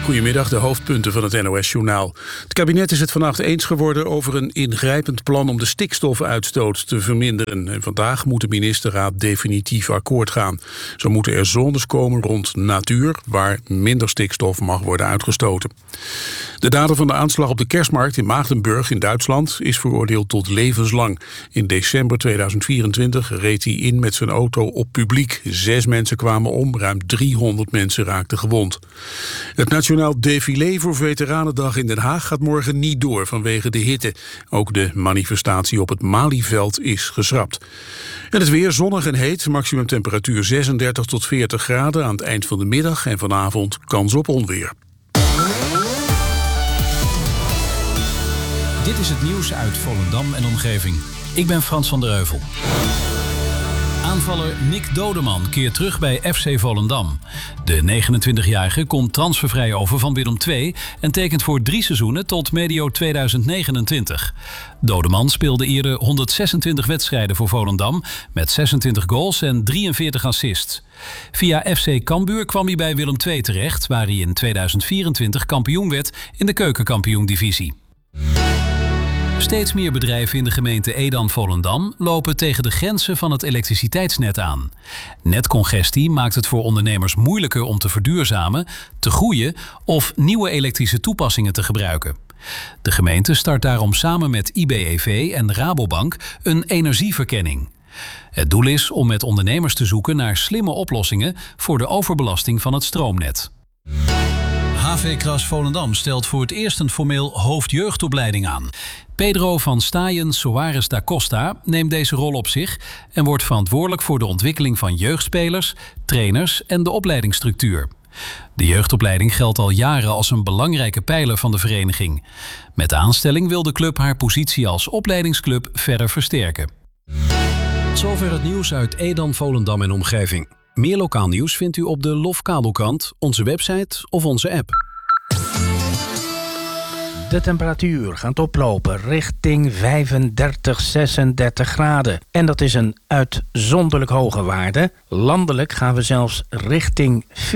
Goedemiddag, de hoofdpunten van het NOS-journaal. Het kabinet is het vannacht eens geworden over een ingrijpend plan om de stikstofuitstoot te verminderen. En vandaag moet de ministerraad definitief akkoord gaan. Zo moeten er zones komen rond natuur waar minder stikstof mag worden uitgestoten. De dader van de aanslag op de kerstmarkt in Maagdenburg in Duitsland is veroordeeld tot levenslang. In december 2024 reed hij in met zijn auto op publiek. 6 mensen kwamen om, ruim 300 mensen raakten gewond. Het Nationaal Défilé voor Veteranendag in Den Haag gaat morgen niet door vanwege de hitte. Ook de manifestatie op het Malieveld is geschrapt. En het weer zonnig en heet, maximum temperatuur 36 tot 40 graden aan het eind van de middag en vanavond kans op onweer. Dit is het nieuws uit Volendam en omgeving. Ik ben Frans van der Heuvel. Aanvaller Nick Dodeman keert terug bij FC Volendam. De 29-jarige komt transfervrij over van Willem II en tekent voor 3 seizoenen tot medio 2029. Dodeman speelde eerder 126 wedstrijden voor Volendam met 26 goals en 43 assists. Via FC Cambuur kwam hij bij Willem II terecht, waar hij in 2024 kampioen werd in de keukenkampioen-divisie. Steeds meer bedrijven in de gemeente Edam-Volendam lopen tegen de grenzen van het elektriciteitsnet aan. Netcongestie maakt het voor ondernemers moeilijker om te verduurzamen, te groeien of nieuwe elektrische toepassingen te gebruiken. De gemeente start daarom samen met IBEV en Rabobank een energieverkenning. Het doel is om met ondernemers te zoeken naar slimme oplossingen voor de overbelasting van het stroomnet. HV Kras Volendam stelt voor het eerst een formeel hoofdjeugdopleiding aan. Pedro van Staaien Soares da Costa neemt deze rol op zich en wordt verantwoordelijk voor de ontwikkeling van jeugdspelers, trainers en de opleidingsstructuur. De jeugdopleiding geldt al jaren als een belangrijke pijler van de vereniging. Met de aanstelling wil de club haar positie als opleidingsclub verder versterken. Tot zover het nieuws uit Edam, Volendam en omgeving. Meer lokaal nieuws vindt u op de LOF Kabelkrant, onze website of onze app. De temperatuur gaat oplopen richting 35, 36 graden. En dat is een uitzonderlijk hoge waarde. Landelijk gaan we zelfs richting